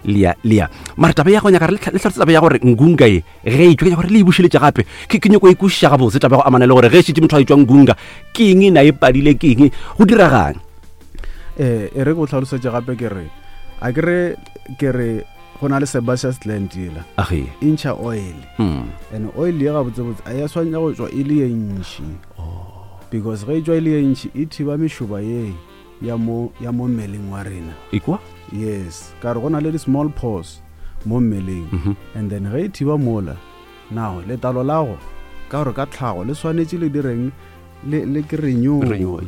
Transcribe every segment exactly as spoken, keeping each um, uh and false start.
lia lia mara taba ya go nya ka re le tlhatsa taba ya gore ngunga e ge e tšwe gore le ibušeletse gape ke ke nyoko e kušša ga botse taba go amana le gore ge se motho a itswa ngunga ke eng na e padile ke eng go diragang eh e re go tlhalosetse gape ke re a ke re ke re go na le sebaceous gland ela age incha oil mm and oil ya ga botse botse a ya swanya go tswa ile ye ntši because ge e tswa ile ye ntši e thiba meshuba ye ya mo ya mo mmeleng wa rena ikwa yes ka re go na le di small pores mo mmeleng and then ge e thiba mola now letalo lago ka gore ka tlhago le swanetse le direng le le ke renew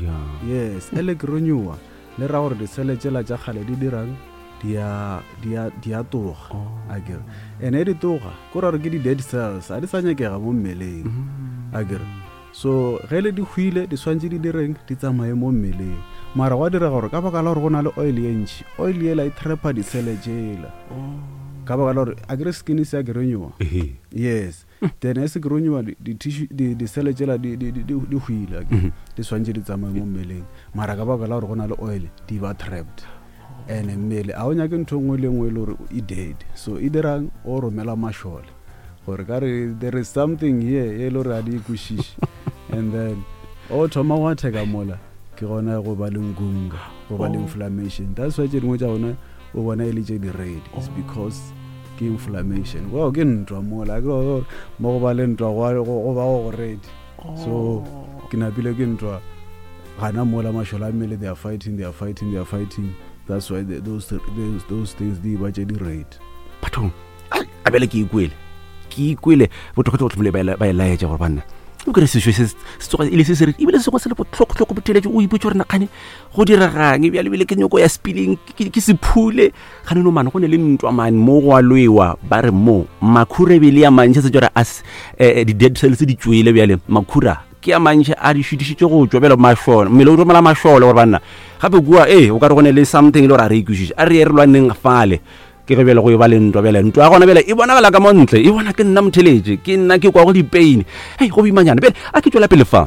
yes ele ke renew le ra gore di sele tsela tša gale di dirang dia dia dia toga agere ene di toga go ra re ke di dead cells a di sa nyakega mo mmeleng agere so ge le di hwile di swantse di direng di tsamaye mo mmeleng mara wa dira gore ka baka la gore go na le oil ye ntši oil ye la e trapa di sele tsela ka baka la gore agere skin se a gerenywa yes then as gerenywa di tissue di di sele tsela di di di hwile di swantse di tsamaye mo mmeleng mara ka baka la gore go na le oil di ba trapped ene mmele a o nyake ntho ngwe le ngwe le gore e dead so e dirang o romela mashole gore ka re there is something here e le gore a di ikušiše and then o thoma wa theka mola ke gona go ba le ngunga go ba le inflammation that's why tše dingwe tša gona o bona e le tše di red it's because ke inflammation wow ke ntwa mola ke gore mo go ba le ntwa go ba go red so ke napile ke ntwa gana mola mashola a mmele they are fighting they are fighting they are fighting that's why the, those, those those things di ba tše di red bathong a bele ke ikwele ke ikwele botho go tlhole ba ba laetša gore bana o kere se se se tsoga ile se se ile se go se le botlhoko tlhoko boteletse o ipotsa gore nakane go diragang e bjale bile ke nyoko ya spilling ke se phule gane no mane go ne le ntwa man mo go alwewa ba re mo makhura bile ya mantse se jora as di dead cells di tswile bjale makhura ke ya mantse a di shudishitse go tswa bela masholo mmele o romela masholo gore bana gape bua eh o ka re go ne le something le gore a re ikušitše a re e re lwaneng fale ke ge bela go ba le ntwa bela ntwa gona bela e bona gala ka montle e bona ke nna motheletse ke nna ke kwa go di pain hey go bimanyana bela a ke tswela pele fa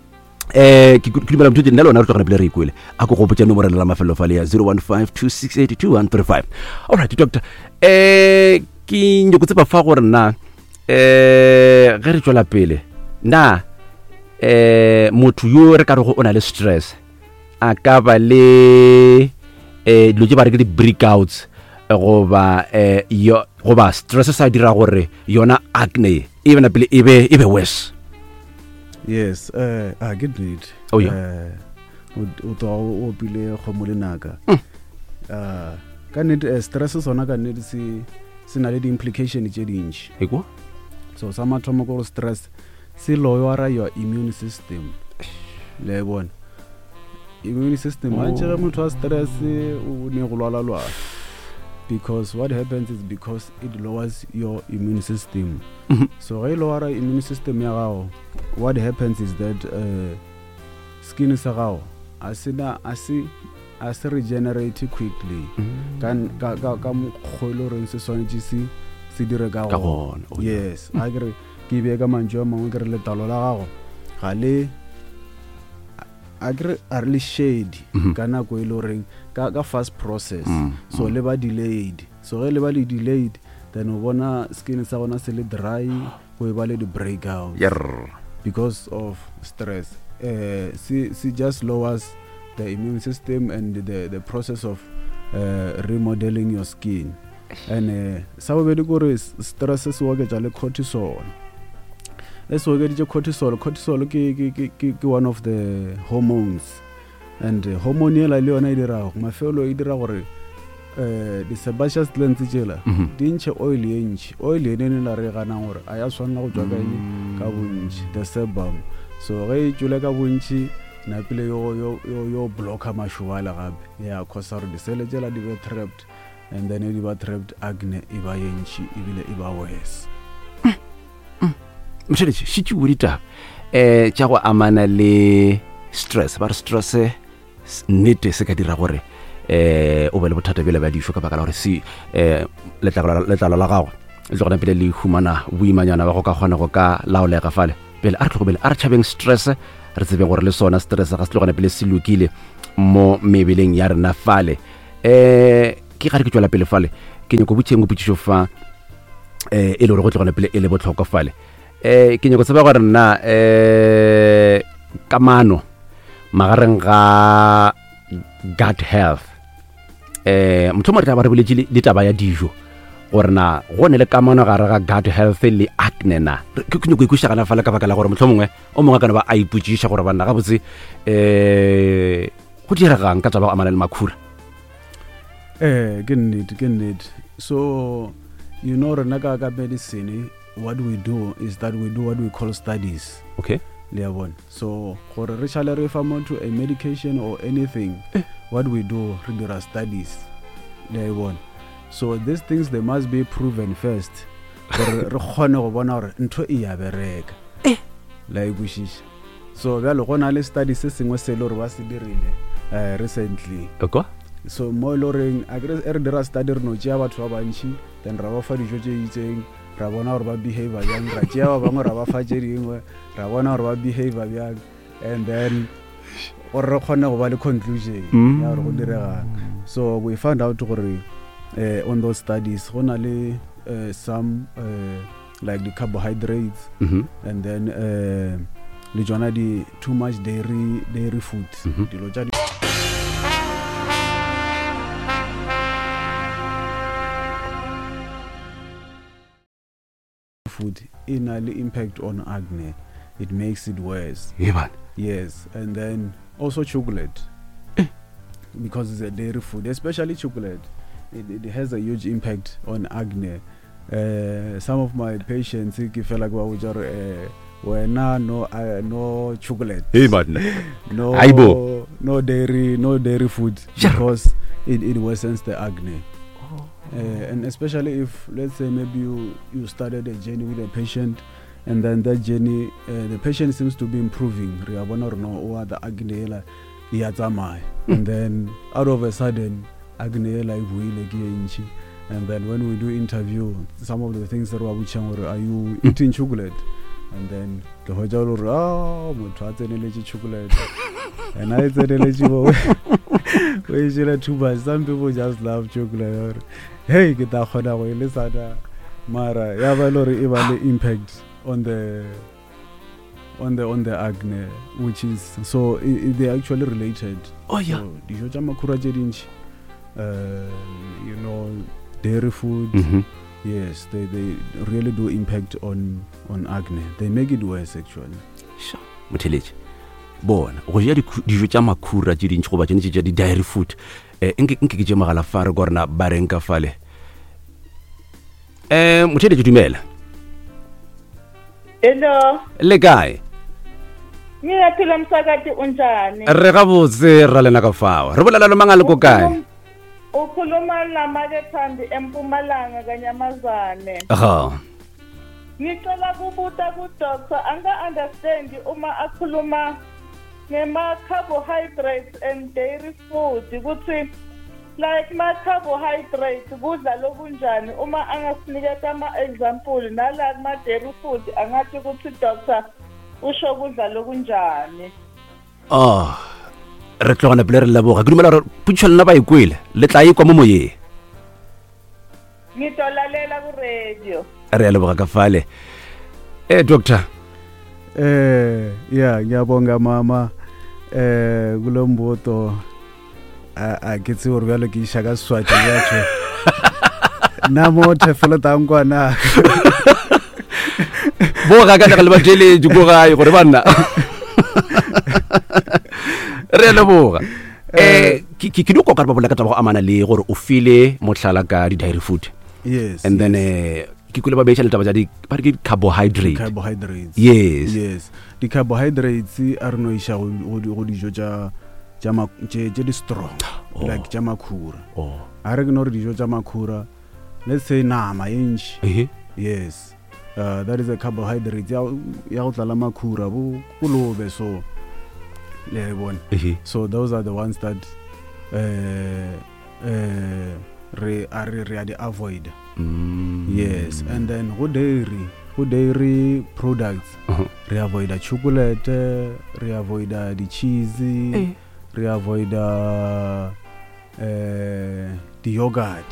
eh ke dumela motho nna lona re tsogana pele re ikwele a go go botsa nomoro la mafelo fa le ya zero one five two six eight two one three five all right doctor eh ke nyoko tsepa fa gore na eh ge re tswela pele na eh motho yo re ka re go ona le stress a ka ba le eh dilo tse ba re ke di breakouts goba eh yo goba stress sa dira gore yona acne even pele e be e be worse yes uh I get it oh yeah o to o pile go mo lenaka uh ka net stress sona ka net se se na le di implication tse dintsi ego so sa mathomo go stress se loyara your immune system le bona immune system a tšere motho a stress o ne go lwala lwa because what happens is because it lowers your immune system so ge lowera immune system ya gago what happens is that uh, skin sa gago a sena a se a se regenerate quickly kan ka ka ka mokgolo re se swanetse se se dire ka go yes a gre ke be ka manjo mangwe ke re le talo la gago ga le agre are le shade kana go ile reng ka ka fast process so le ba delayed so ge le ba le delayed then o bona skin sa gona se le dry go ba le di breakout because of stress uh see see just lowers the immune system and the the process of uh, remodeling your skin and uh, sa bo be go re stress se wa ke ja le cortisol let's go get the cortisol cortisol ke ke ke one of the hormones and uh, hormone ya le yona e dira go mafelo e dira gore eh the sebaceous glands tsela di ntshe oil ye ntši oil ye ne la re gana gore a ya swanna go tswa ka eng ka bontši the sebum so ge e tswile ka bontši na pele yo yo yo blocka mashuwala gape ya cause re di sele tsela di be trapped and then di ba trapped acne e ba ye ntši e bile e ba worse mshele shi tshi urita eh tša go amana le stress ba stress nnete se ka dira gore eh o be le bothata bele ba disho ka baka la gore si eh letlalo letlalo la gago le gona pele le humana boimanyana ba go ka gona go ka laolega fale pele a re tlhogobele a re tshabeng stress re tsebe gore le sona stress ga se gona pele se lokile mo mebeleng ya rena fale eh ke gare ke tswela pele fale ke nyako botšeng go potšišo fa eh e le gore go tle gona pele e le botlhokwa fale eh ke nyako tseba gore nna eh kamano magareng ga gut health eh motho mo re ba re boletse le taba ya dijo gore na go ne le kamano gare ga gut health le acne na ke ke nyako ikuša kana fale ka baka la gore motho mongwe o mongwe kana ba a ipotšiša gore bana ga botse eh go diragang ka taba go amana le makhura. Eh ke nnete ke nnete so you know rena ka ka medicine what we do is that we do what we call studies. Okay. Leabon. So gore re shale re fa motho a medication or anything eh. what we do re dira studies. Leabon. So these things they must be proven first gore re khone go bona gore ntho e ya bereka eh la ibushisha so bjalo gona le studies se sengwe se le gore ba se dirile uh, recently okay. So mo loreng a re re dira study re no tšea batho ba bantši then ra ba fa dijo tše itseng ra bona gore ba behavior bjang ra tšea ba bangwe ra ba fa tše dingwe ra bona gore ba behavior bjang and then gore re kgone go ba le conclusion mm. ya gore go diregang so we found out gore uh, on those studies go na le uh, some uh, like the carbohydrates mm-hmm. and then uh, le jona di too much dairy dairy food mm-hmm. dilo tša di food in an impact on acne. It makes it worse. Yeah, man. Yes, and then also chocolate because it's a dairy food, especially chocolate. It, it has a huge impact on acne. Uh, some of my patients, if feel like uh, were now no uh, no chocolate. Hey, man. no Aibo. no dairy, no dairy food because it, it worsens the acne. Uh, and especially if, let's say, maybe you, you started a journey with a patient and then that journey, uh, the patient seems to be improving. Or the acne, and then out of a sudden, acne like and then when we do interview, some of the things that are are you eating chocolate? And then the hotel, oh, I'm trying chocolate. And I said, we should too much. Some people just love chocolate. Hey, get that hot away. Listen, Mara, you have a lot of impact on the on the on the acne, which is so it, it, they're actually related. Oh yeah. So, the jojama kurajedinch, uh, you know, dairy food. Mm-hmm. Yes, they, they really do impact on on acne. They make it worse actually. Sure. Muteleje. Bona go ja dijo tša makhura tše dintši go ba tšene tša di dairy food eh nke nke ke tše magala fa re gorena ba reng ka fale eh Muteleje dumela. Hello. Le kae? Mina phela msakati unjani? Re ga botse ra lena ka fao. Re bolela le mangale ko kae? Ukhuluma namake Thandi eMpumalanga kaNyamazane. Ha. Ngicela kubuta ku doctor anga understand uma akhuluma ngema carbohydrates and dairy food ukuthi like ma carbohydrates kudla lokunjani uma angasinikeza ama example nala ma dairy food angathi ukuthi doctor usho kudla lokunjani. Oh. Re tlogana pele re leboga ke dumela re putšhwa lena ba ikwele le tla ikwa mo moyeng ngitolalela ku radio re a leboga ka fale eh doctor eh yeah ngiyabonga mama eh kulomboto a ke tse gore bjalo ke isha ka Swati yacho namo thefela tangwana boga ka le batele go gae gore bana re a leboga eh ke ke diko ka ba bolela ka taba go amana le gore o file motlhala ka di dairy food. Yes. And then eh ke kule ba beša le taba tša di ba re ke carbohydrate. Carbohydrates. Yes. Yes. Di carbohydrates are no isha go dijo tša tša tše di strong oh. like tša makhura. Oh. A re ke no re dijo tša makhura let's say nama yench. Eh. Yes. Uh, that is a carbohydrate ya ya go tlala makhura bo kolobe so le bon. Eh. So those are the ones that uh uh re are re are avoid. Mm. Yes, and then go dairy, go dairy products. Uh-huh. Re avoid chocolate, re avoid the cheese, eh. re avoid uh, uh, the yogurt. Mm.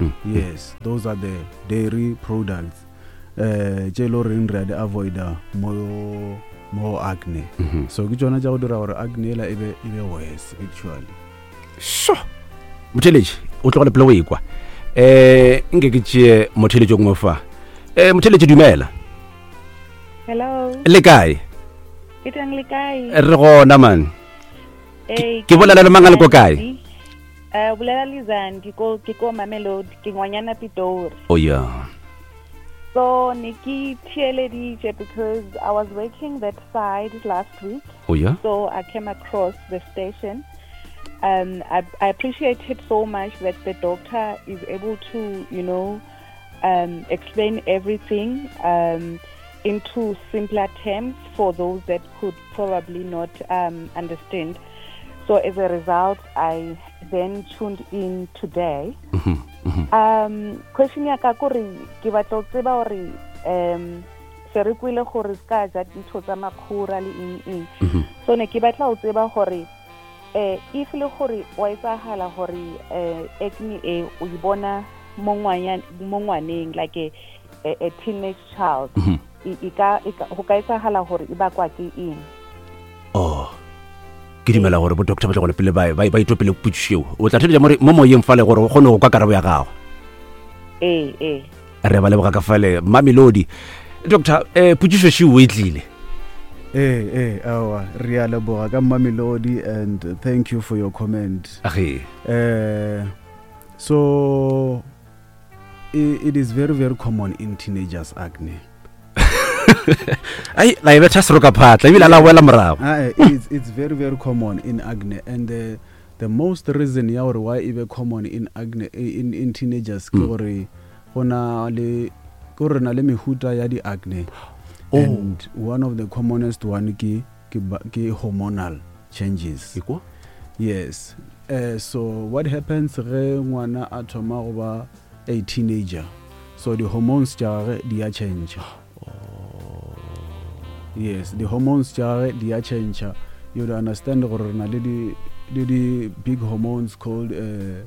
yes those are the dairy products uh tse lo reng re di avoida mo mo acne so ke tsona tsa go dira gore acne la ebe ebe worse actually so Motheledi o tlo le plowe kwa eh ngeke tse Motheledi go mo fa eh Motheledi dumela hello le kae ke teng le kae re gona man eh ke bolela le mangale ko kae eh bolela Lizandi ko ke ko Mamelodi ke ngwanyana Pitori oh yeah so Nikki Tieledije because I was working that side last week oh yeah so I came across the station. Um, I, I appreciate it so much that the doctor is able to, you know, um, explain everything um, into simpler terms for those that could probably not um, understand. So as a result, I then tuned in today. Mm-hmm, mm-hmm. Um, question ya ka kore ke batla tseba hore um se re kwile gore ska ja ditho tsa makhura le eng eng. So ne ke batla o tseba hore eh if le gore wa itsahala gore eh acne e o ibona mo ngwaneng like a, a, a teenage child e ka go ka itsahala gore e ba kwa ke eng oh ke dimela gore bo doctor ba tla go pele ba ba itopele putshiwe o tla thele mo mo moyeng fale gore o gone go ka karabo ya gago eh eh re ba le boka ka fale Mamelodi doctor eh putshiwe shi o itlile Eh, eh, awa, ria leboga ka Mamelodi and thank you for your comment. Okay. Uh, so, it, it is very, very common in teenagers acne. Ay, la ibe tsroka phatla, ibile la wela morago. Ah, it's it's very, very common in acne and the the most reason ya gore why ibe common in acne in in teenagers ke gore gona le gore na le mehuta ya di acne. Oh. And one of the commonest one ki ki, ki hormonal changes. Iko? Yes. Uh, so what happens re ngwana a thoma go ba a teenager. So the hormones tja re di a change. Oh. Yes, the hormones tja re di a change. You do understand gore na le di le di big hormones called uh,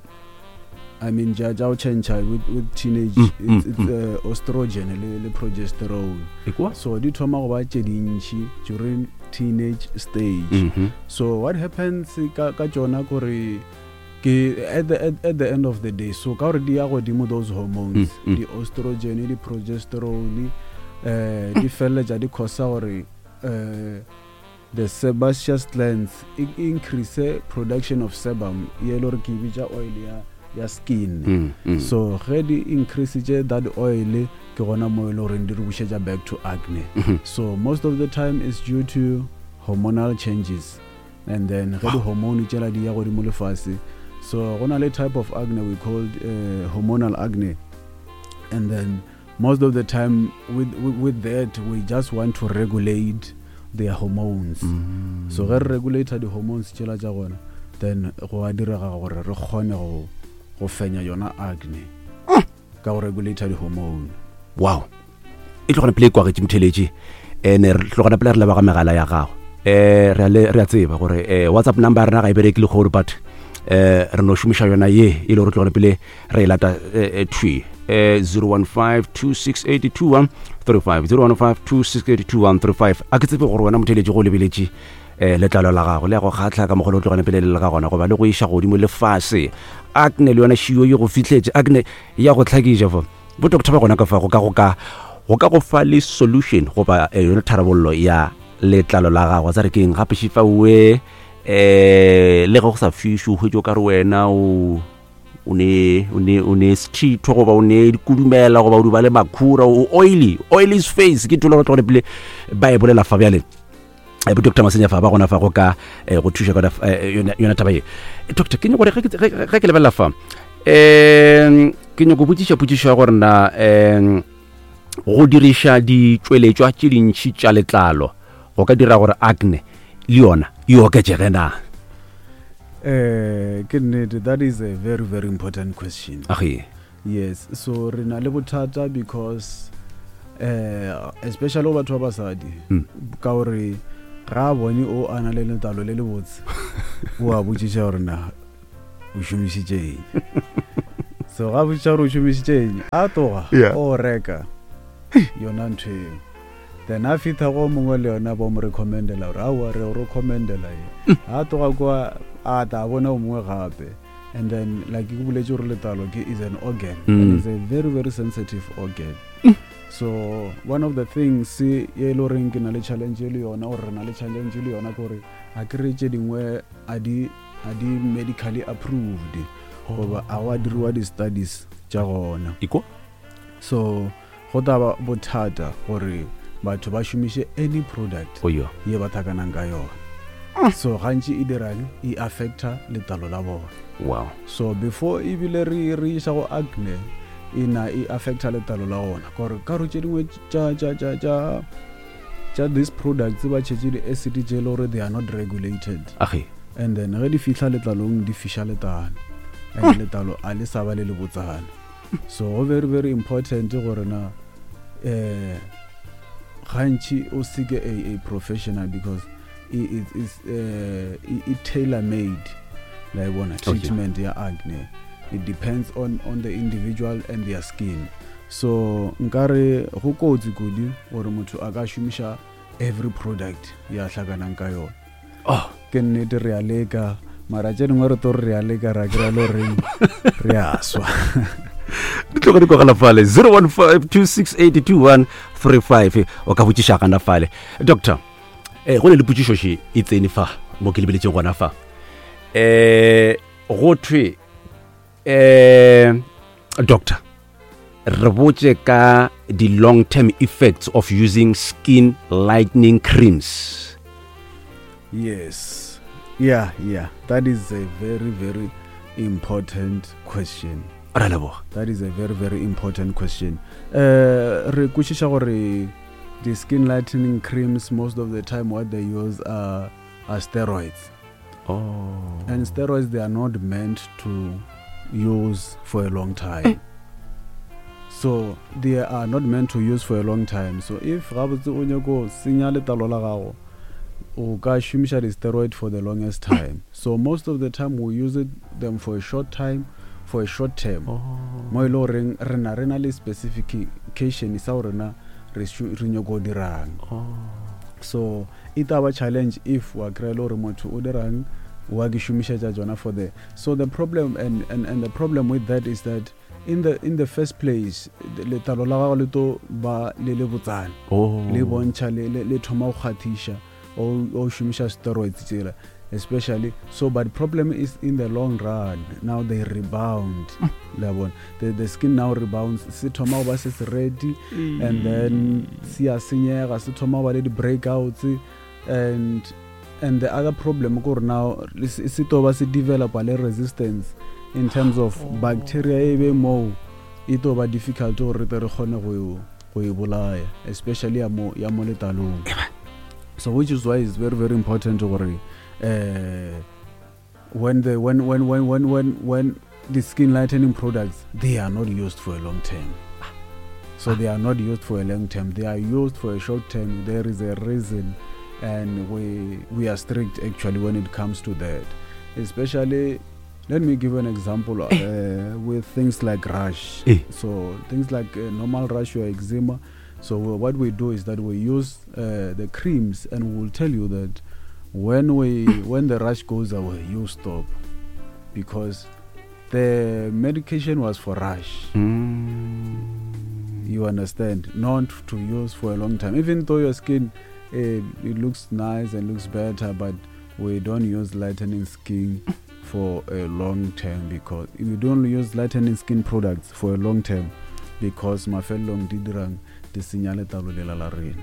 I mean, jajao chencha with with teenage, mm, it's, mm, it's mm. uh, estrogen, le, le progesterone. Ekwa? So di thoma go ba tshedintshi during teenage stage. Mm-hmm. So what happens ka ka jona gore ke at the at, at the end of the day, so ka re di ya go dimo those hormones, mm, mm. the estrogen, the progesterone, uh, di fella ja di khosa gore uh, the sebaceous glands increase production of sebum, yellow re ke bitsa oil ya ya skin. Mm, mm. So ready increase that oil ke gona mo ile re ndi re bushetsa back to acne. Mm-hmm. So most of the time is due to hormonal changes and then ready hormone tshela di ya go di mo lefase. So gona le type of acne we called uh, hormonal acne and then most of the time with with, with that we just want to regulate their hormones. Mm. So re regulate the hormones tshela tsa gona then go a dira ga gore re kgone go go fenya yona acne ka go regulate the hormone. Wow. E tlogona play kwa ke Mtheleji ene re tlogona play re le ba ga megala ya gago eh re le re a tseba gore eh WhatsApp number rena ga e berekile gore but eh re no shumisha yona ye ile re tlogona play re lata eh three eh zero one five two six eight two one three five zero one five two six eight two one three five a ke tsebe gore wena Mtheleji go lebeletše eh letlalo la gago le go khatla ka mogolo tlogona pele le ga gona go ba le go isha godimo le fase acne le yona shio yo go fitlhetse acne ya go tlhakija fo bo doctor ba gona ka fa go ka go ka go ka go fa le solution go ba yona tharabollo ya letlalo la gago tsa re keng gape shifa we eh le go sa fishu go jo ka re wena o une une une street go ba une dikudumela go ba o ba le makhura o oily oily face ke tolo go tlo le bible la fa bjale e bo doctor Masenya fa ba gona fa go ka go thusha ka yona taba e doctor ke nyoko re ke lebella fa eh ke nyoko botšiša botšiša gore na eh go dirisha di tsweletswa tše dintši tša letlalo go ka dira gore acne le yona e oketsege na? Eh ke nnete, that is a very very important question. Okay. Yes, so re na le bothata because uh, especially o batho ba basadi ka gore ga bone o ana le letlalo le le botse o a botšiša gore na o šomišitše so ga botša gore o šomišitšeng a toga Yeah. o reka yona ntho eo then a fitlha go mongwe le yona ba mo recommendela gore aowa re o recommendela e a toga kwa a ta bona o mongwe gape and then like ke boletse gore letlalo ke is an organ Mm. and it's a very very sensitive organ so one of the things ye e le goreng ke na le challenge e le yona gore re na le challenge e le yona ke gore a kry tše dingwe a di a di medically approved goba a wa diriwa di-studies tša gona iko so go taba bothata gore batho ba šomiše any product oyo ye ba thakanang ka yona so gantši e dirang e affecta letlalo la bona wow so before ebile re re iša go acne ina e affecta letlalo la gona gore karo tše dingwe tša tša tša tša tša these products ba tšhetše di-acid tše le gore they are not regulated age and then ge di fihla letlalong di fiša letana and letlalo a le sa ba le le botsana so go very very important gore na eh gantši o seke a, a professional because it it is uh, it, it tailor made like bona treatment ya acne it depends on on the individual and their skin so nkare go kotsi kudi gore motho a ka shumisha every product ya hlakanang ka yona oh ke nnete re a leka mara tše dingwe re to re a leka ra kry-a le goreng re a swa di tloga di kogela fale zero one five two six eight two one three five o ka botšiša gana fale doctor eh go ne le potšišo še e tsene fa mo ke lebeletseng gona fa eh go thwe eh doctor re botse ka the long term effects of using skin lightening creams. Yes, yeah, yeah, that is a very very important question. Ra lebo That is a very very important question. Uh, re kwešiša gore the skin lightening creams most of the time what they use are, are steroids. oh And steroids, they are not meant to use for a long time. So they are not meant to use for a long time. So if gabotse o nyako senya letlalo la gago, o ka shumisha the steroid for the longest time. So most of the time we use it them for a short time, for a short term. Mo ile reng re na re na le specification sa gore na re shu- re nyako dirang. So it our challenge if wa kry lo re motho o dirang wa ke shumisha tša tsona for the so the problem and, and and the problem with that is that in the in the first place letlalo la gago le to ba le le botsana oh le bontšha le le le thoma go kgathiša o o shumisha steroids tsela especially so but problem is in the long run now they rebound la bona the, the skin now rebounds se thoma go ba se se ready and then se a senyega se thoma go ba le di breakouts and and the other problem gore now se to ba se develop a le resistance in terms of bacteria e be mo e to ba difficult gore re re kgone go go e bolaya especially ya mo ya mo letalong so which is why it's very very important gore uh, when the when when when when when when the skin lightening products they are not used for a long term so they are not used for a long term they are used for a short term there is a reason and we we are strict actually when it comes to that especially let me give an example uh, with things like rash Eh. so things like uh, normal rash or eczema so uh, what we do is that we use uh, the creams and we will tell you that when we when the rash goes away you stop because the medication was for rash mm. you understand not to use for a long time even though your skin uh, it looks nice and looks better but we don't use lightening skin for a long term because we don't use lightening skin products for a long term because mafelong di dirang di senya letlalo lela la rena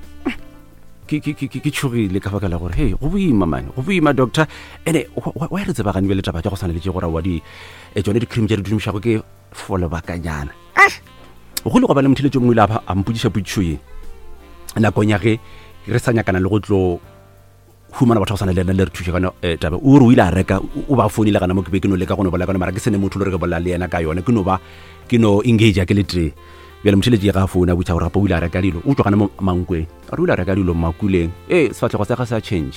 ke ke ke ke tshogile ka baka la gore hey go boima man go boima doctor ene wa re tseba gane le taba tja go sana le tje gore wa di e tsone di cream tja di dumisha go ke for le bakanyana go le go ba le mthile tjo mo ile a mpudisha putšhoye na konya ge re sanya kana le go tlo humana batho sana le le re thushe kana taba o re o ile a reka o ba phone ile kana mo ke be ke no le ka go no bola kana mara ke sene motho le re ke bola le yena ka yona ke no ba ke no engage ke le tre bjale mthile tje ga phone a butša gore pa o ile a reka dilo o tswa kana mo mankwe a re o ile a reka dilo makuleng eh sefatlego sa ga sa change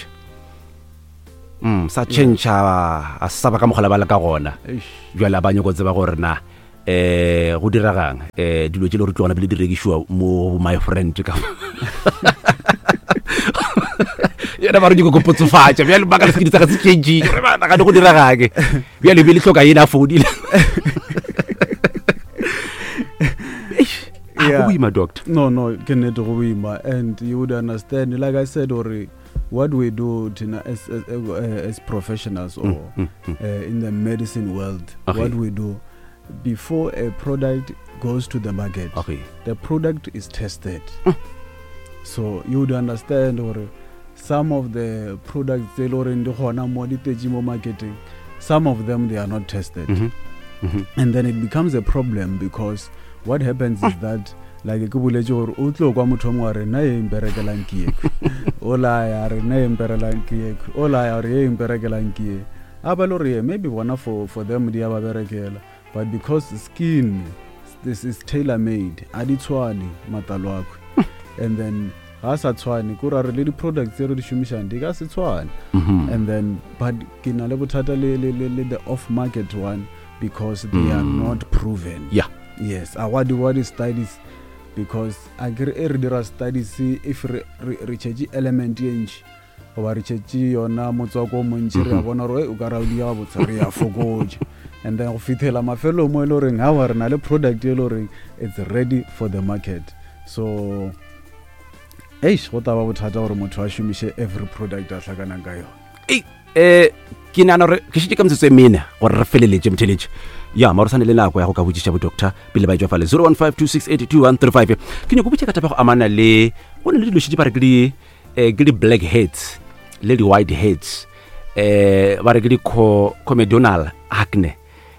mm sa change a sa ba ka mogala ba le ka gona Eish. bjale ba nyoko tseba gore na eh go diragang eh dilo tse le re tlogana pele di rekisiwa mo my friend ka yena ba re go potsofatsa bja le baka le sekedi tsa ga se change re ba ga go diragage bja le bele hloka ena foodile Yeah. go ima doctor No, no, can it go ima, and you would understand, like I said, or what we do tina, as, as as professionals or Mm, mm, mm. uh, in the medicine world, Okay. what we do before a product goes to the market, okay the product is tested. So you would understand, or some of the products they are in the hona moditejimo marketing, some of them they are not tested, mhm mhm and then it becomes a problem because what happens is that like ke boletse gore o tlo kwa motho mo re na e imperekelang ke o la ya re na e imperekelang ke o la ya re e imperekelang ke aba lo re maybe bona for for them dia ba berekela, but because the skin this is tailor made a di tshwane matalo akho and then ha sa tshwane ko ra re le di products tse re di shumishang di ka se tshwane, mhm and then but ke na le bothata le le le le the off market one because they are Mm. not proven. yeah Yes, I want what is studies because I agree there studies see if re re change element yench or re change yona motswako montši re a bona re o ka ra dia botsa re a fokoja, and then go fithela mafelo mo le reng ha wa re na le product e le reng it's ready for the market. So eish go taba bothata gore motho a shumishe every product a tlhakana ka yona. eh eh ke nana re ke shitse ka mtsetse mena gore re feleletse mtheletše ya maro sane le nako ya go ka botsisha bo doctor pele ba jwa fale zero one five two six eight two one three five ke nyako botsa ka taba go amana le o ne le dilo shitse ba re ke di eh ke di black heads le di white heads eh ba re ke di comedonal acne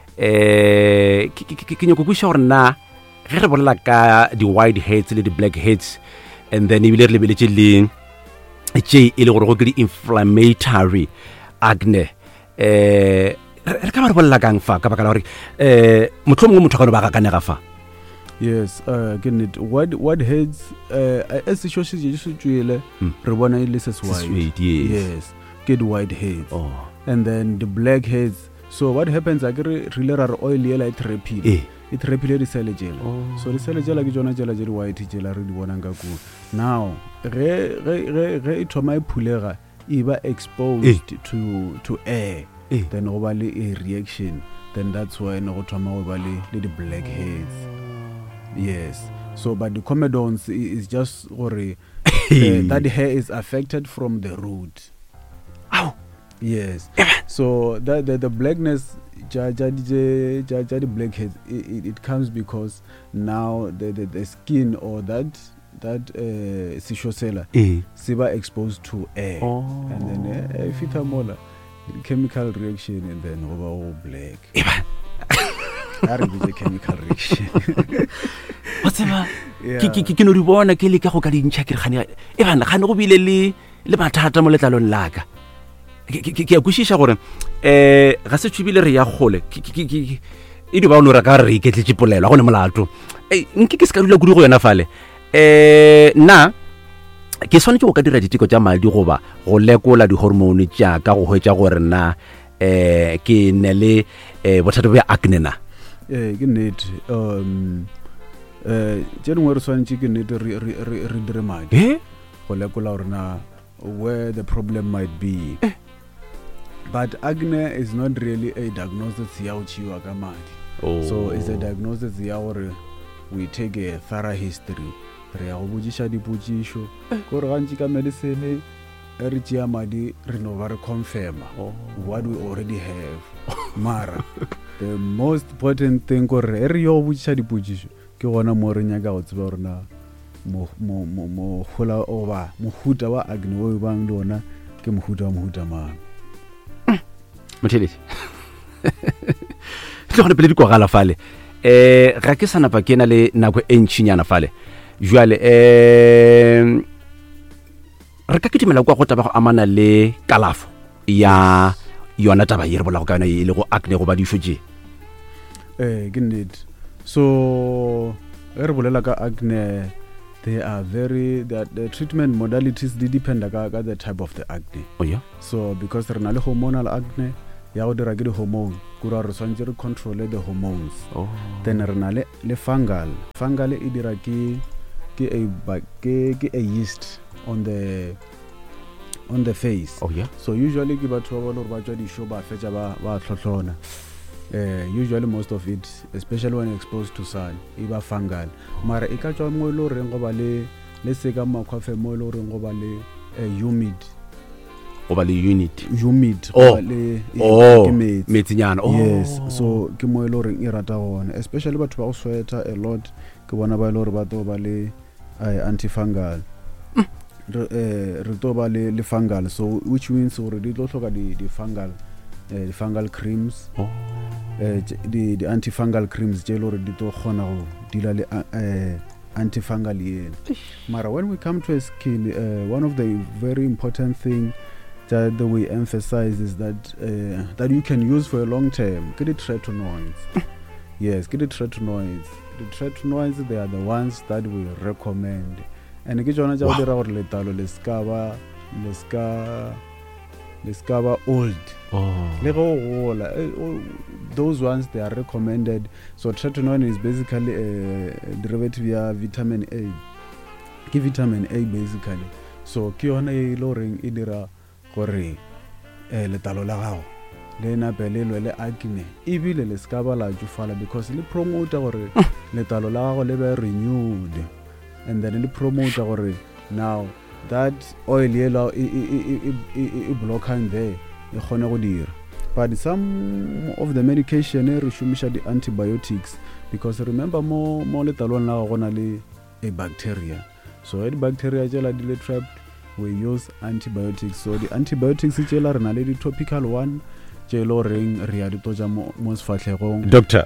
eh ke ke ke nyako botsa gore na ge re bolela ka di white heads le di black heads and then ibile re lebeletse le tše e le gore go ke di inflammatory acne eh re ka ba re bolela kang fa ka baka la gore eh motho mongwe motho ka no ba ka kanega fa Yes, uh, can it what what heads uh as the show se se tswele Mm. re bona ile se white. Sweet, yes. Yes, get white heads. oh And then the black heads. So what happens agre really are oil yela it repeat. eh It repeat the cell jela. Oh. So the cell jela ke jona jela je white jela re di bona nga ku. Now, re re re re it my pulega iba exposed Eh. to to air. eh Then go ba le a reaction. Then that's why no go thoma go ba le le the black heads. Yes. So, but the comedones i- is just or uh, that hair is affected from the root. Ow. Yes. So that the, the blackness, ja, ja, ja, ja, ja, the blackheads, it, it, it comes because now the, the, the skin or that that uh, sishosela eh siba exposed to air, oh and then uh, if it mola chemical reaction, and then over all black. That is a chemical reaction. wa tseba Yeah. ke ke ke no di bona ke le ka go ka dintšha ke re gane e bana gane go bile le le mathata mo letlalong laka ke ke ke a kwishisha gore eh ga se tshubile re ya gole ke ke ke e di ba o re ka re ke tletse polelo ga gone molato eh nke ke se ka dula kudu go yona fale eh na ke swanetse go ka dira diteko tša madi goba go lekola dihormone tša ka go hwetša gore na eh ke ne le eh bothata bja acne na Eh, ke nnete um eh tse dingwe re tshwanetse ke nnete re re re re dire madi eh go lekola gore na where the problem might be. But acne is not really a diagnosis ya go tšhiwa ka madi. oh So it's a diagnosis ya gore we take a thorough history, re ya go botsiša dipotšišo kore gantši ka medicine e re tšea madi re no ba re confirma Oh. what we already have. Mara the most important thing kore e re yo go botsiša dipotšišo ke gona mo re nyaka go tseba gore na mo mo mo mo hola oba mohuta wa acne o bang le ona ke mohuta wa mohuta mang. motheletše tle gone pele di kwagala fale eh ga ke sa napa ke na le nako e ntšhinyana fale jwale um re ka ketimela kwa go taba go amana le kalafo ya yona taba ye re bolago ka yona e le go acne go ba dišo tše Eh, ke nnete. So ge re bolela ka acne, they are very that the treatment modalities di depend ka ka the type of the acne. o ya So because re na le hormonal acne, ya go dira ke di-hormone kura re swantse re controle the hormones. Oh. Then re na le le fungal. Fungal e dira ke ke a ba- ke ke a yeast on the on the face. Oh yeah. So usually ke batho ba ba le ba tswa di show ba fetsa ba ba tlhotlhona. Uh, usually most of it, especially when exposed to sun, e ba fungal. Mara e ka tswa mo lo reng go ba le le se ka makwafe mo lo reng go ba le uh, humid Go ba le unit. humid Oh. go ba le e- Oh. ke metsi. Metsinyana. Oh. Yes, so ke mo e lo reng e rata gone, especially batho ba go sweater a lot ke bona ba ile gore ba to ba le uh, antifungal. Re eh, re to ba le le fungal, so which means gore di tlo hloka di di fungal eh, di fungal creams. Oh. Uh, the, the antifungal creams tse lore di to kgona go dila le uh, antifungal yen. Mara when we come to a skin, uh, one of the very important thing that we emphasize is that uh, that you can use for a long term ke di tretinoids. Yes, ke di tretinoids. The tretinoids, they are the ones that we recommend, and ke tsona tsa go dira gore letlalo le ska ba le ska le ska ba old. Oh. Le go gola, eh, oh, those ones they are recommended. So tretinoin is basically a derivative ya vitamin A. Ke vitamin A basically. So ke yona e lo reng e dira gore eh letlalo la gago le na pelelo le acne ebile le ska ba la jufala, because le promote gore letlalo la gago le be renewed, and then le promote gore now that oil yellow e e e e blockang there e kgone go dira. But some of the medication e re shumisha di antibiotics, because remember mo mo letalong la go na le a bacteria, so the bacteria jela di le trapped, we use antibiotics. So the antibiotics jela re na le di topical one jelo ring re ya di toja mo mo sfatlhegong. Doctor.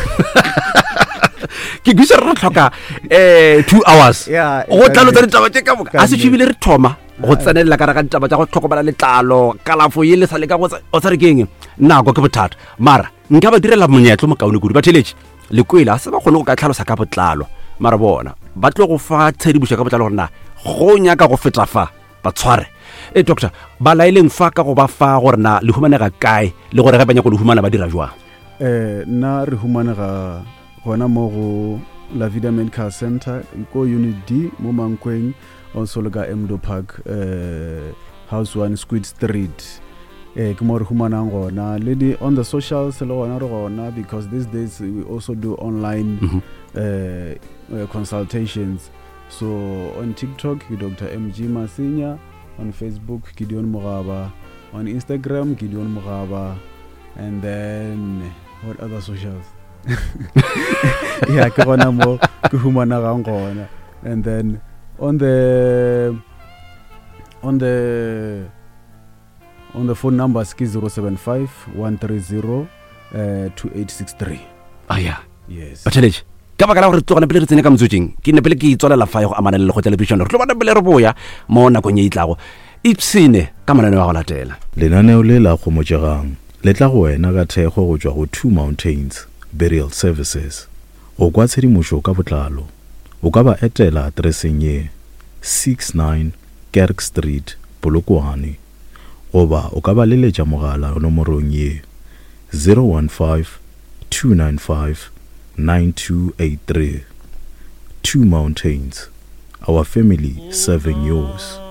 Ke gisa re tlhoka eh two hours. Yeah, Go tlalo tsa ditaba tse ka boka. Ka A se tshibile re thoma go tsenela ka raka ditaba tsa go tlhokomela letlalo, kalafo ye le sa le ka go o tsa re keng. Nako ke bothata. Mara nka ba direla monyetlo mo kaone kudu ba theletše. Le kwela a se ba gone go ka tlhalosa ka botlalo. Mara bona ba tlo go fa tshedibuša ka botlalo rena go nyaka go feta fa ba tshware. Eh doctor, ba laeleng fa ka go ba fa gore na le humanega kae le gore ga ba nya go le humana ba dira jwang. Eh na re humanega gona mo go La Vida Medical Center ko Unit D mo Mankweng, also le ka Emdo Park, uh, House one Squid Street. Eh ke mo re humanang gona le di on the socials le gona re gona, because these days we also do online Mhm. uh, uh, consultations. So on TikTok Doctor M G Masinya, on Facebook Gideon Mogaba, on Instagram Gideon Mogaba, and then what other socials? Yeah, ke gona mo ke humana gang gona. And then on the on the on the phone number is zero seven five one three zero two eight six three. Aya. Yes. Ba theletše ka baka la gore tsogana pele re tsene ka motsotseng ke ne pele ke itswalela fa go amana le go television re tlo bona pele re boya mo nakong e itlago ipsine ka mananeo a go latela. Lenaneo le la kgomotšegang le tla go wena ka thekgo go tšwa go Two Mountains Burial Services. O kwa tshedimošo ka botlalo o ka ba etela adreseng ye six nine Kerk Street Polokwane, goba o ka ba leletša mogala nomorong ye zero one five two nine five nine two eight three. Two Mountains, our family serving yours.